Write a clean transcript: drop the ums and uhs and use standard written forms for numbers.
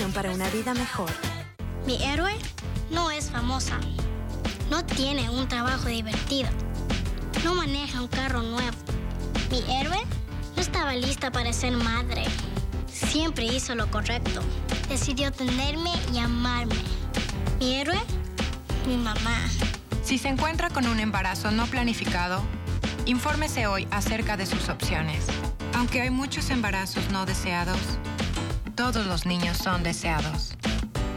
educación para una vida mejor. Mi héroe no es famosa. No tiene un trabajo divertido. No maneja un carro nuevo. Mi héroe no estaba lista para ser madre. Siempre hizo lo correcto. Decidió tenerme y amarme. Mi héroe, mi mamá. Si se encuentra con un embarazo no planificado, infórmese hoy acerca de sus opciones. Aunque hay muchos embarazos no deseados, todos los niños son deseados.